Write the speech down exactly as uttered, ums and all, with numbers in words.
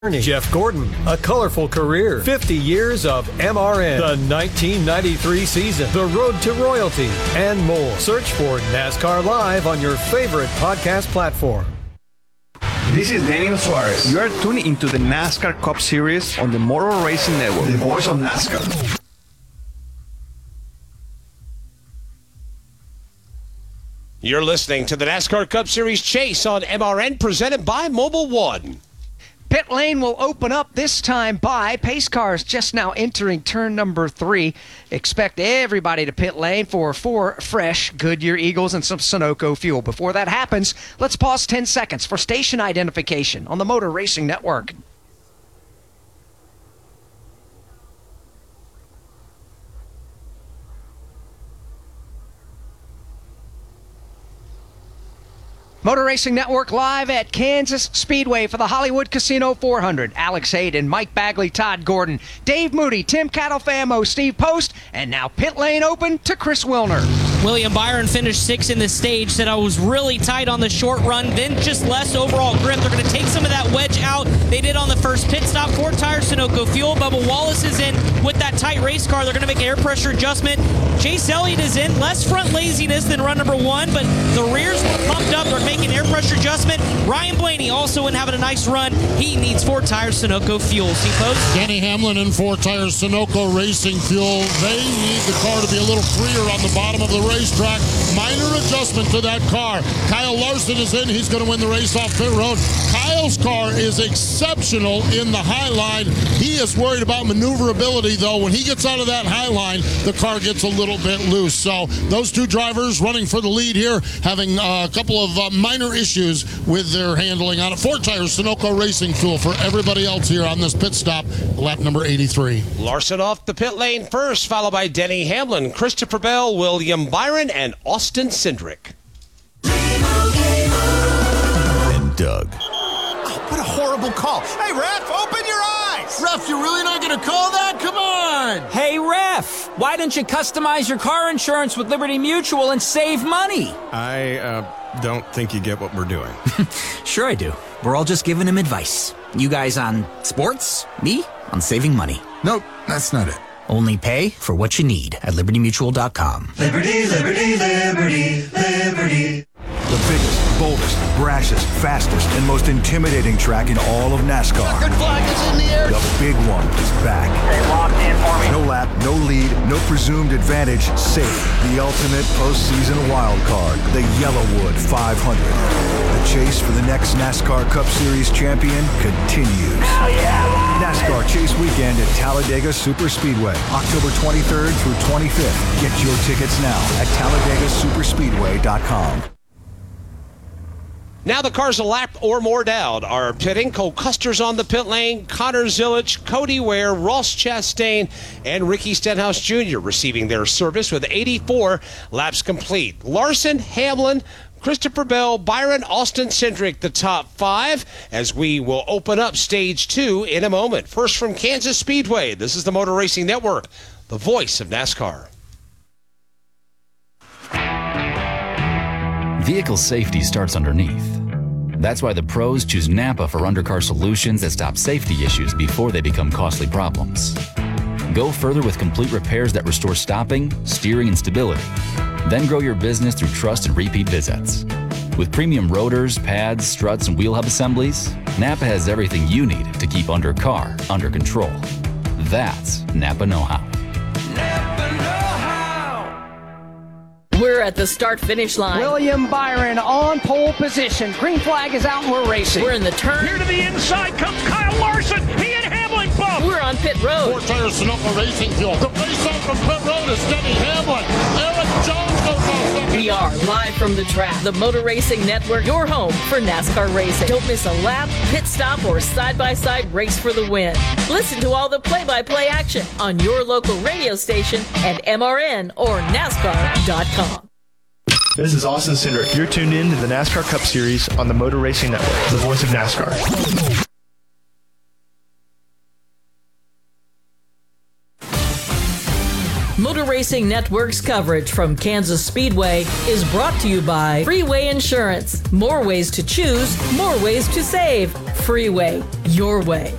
Jeff Gordon, a colorful career, fifty years of M R N, the nineteen ninety-three season, the road to royalty, and more. Search for NASCAR Live on your favorite podcast platform. This is Daniel Suarez. You are tuning into the NASCAR Cup Series on the Motor Racing Network, the voice of NASCAR. You're listening to the NASCAR Cup Series Chase on M R N, presented by Mobile One. Pit lane will open up this time by pace cars just now entering turn number three. Expect everybody to pit lane for four fresh Goodyear Eagles and some Sunoco fuel. Before that happens, let's pause ten seconds for station identification on the Motor Racing Network. Motor Racing Network live at Kansas Speedway for the Hollywood Casino four hundred. Alex Hayden, Mike Bagley, Todd Gordon, Dave Moody, Tim Catalfamo, Steve Post, and now pit lane open to Chris Wilner. William Byron finished sixth in the stage, said I was really tight on the short run, then just less overall grip. They're going to take some of that wedge out. They did on the first pit stop. Four tires, Sunoco fuel. Bubba Wallace is in with that tight race car. They're going to make an air pressure adjustment. Chase Elliott is in. Less front laziness than run number one, but the rears were pumped up. They're making air pressure adjustment. Ryan Blaney also in having a nice run. He needs four tires, Sunoco fuel. See, Post? Denny Hamlin in four tires, Sunoco Racing fuel. They need the car to be a little freer on the bottom of the racetrack. Minor adjustment to that car. Kyle Larson is in. He's going to win the race off pit road. Kyle's car is exceptional in the high line. He is worried about maneuverability, though. When he gets out of that high line, the car gets a little bit loose. So those two drivers running for the lead here, having uh, a couple of uh, minor issues with their handling on it. Four tires, Sunoco Racing fuel for everybody else here on this pit stop, lap number eighty-three. Larson off the pit lane first, followed by Denny Hamlin, Christopher Bell, William Byron, and Austin Cindric. And Doug. Oh, what a horrible call. Hey, ref, open your eyes. Ref, you're really not going to call that? Come on. Hey, ref, why don't you customize your car insurance with Liberty Mutual and save money? I, uh... don't think you get what we're doing. Sure I do. We're all just giving him advice. You guys on sports, me on saving money. Nope, that's not it. Only pay for what you need at liberty mutual dot com. Liberty, Liberty, Liberty, Liberty. The biggest, boldest, brashest, fastest, and most intimidating track in all of NASCAR. Checkered flag is in the air. The big one is back. Stay locked in for me. No lap, no lead, no presumed advantage. Safe. The ultimate postseason wild card. The Yellowwood five hundred. The chase for the next NASCAR Cup Series champion continues. Hell yeah! NASCAR Chase Weekend at Talladega Superspeedway, October twenty-third through twenty-fifth. Get your tickets now at talladega superspeedway dot com. Now the cars a lap or more down are pitting. Cole Custer's on the pit lane, Connor Zilisch, Cody Ware, Ross Chastain, and Ricky Stenhouse Junior receiving their service with eighty-four laps complete. Larson, Hamlin, Christopher Bell, Byron, Austin Cindric, the top five, as we will open up stage two in a moment. First from Kansas Speedway, this is the Motor Racing Network, the voice of NASCAR. Vehicle safety starts underneath. That's why the pros choose Napa for undercar solutions that stop safety issues before they become costly problems. Go further with complete repairs that restore stopping, steering, and stability. Then grow your business through trust and repeat visits. With premium rotors, pads, struts, and wheel hub assemblies, Napa has everything you need to keep undercar under control. That's Napa know-how. Napa know-how. We're at the start-finish line. William Byron on pole position. Green flag is out and we're racing. We're in the turn. Here to the inside comes Kyle Larson. He and Hamlin both. We're on pit road. Four tires, Sunoco Racing fuel. The race off from pit road is Denny Hamlin. Eric Jones goes off. We are live from the track. The Motor Racing Network, your home for NASCAR racing. Don't miss a lap, pit stop, or side-by-side race for the win. Listen to all the play-by-play action on your local radio station at M R N or NASCAR dot com. This is Austin Cindric. You're tuned in to the NASCAR Cup Series on the Motor Racing Network, the voice of NASCAR. Motor Racing Network's coverage from Kansas Speedway is brought to you by Freeway Insurance. More ways to choose, more ways to save. Freeway, your way.